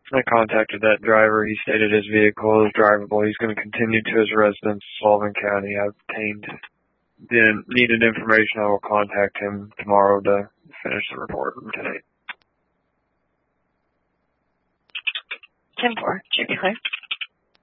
I contacted that driver. He stated his vehicle is drivable. He's going to continue to his residence, Sullivan County. I've obtained the needed information. I will contact him tomorrow to finish the report tonight. 10-4, should be clear.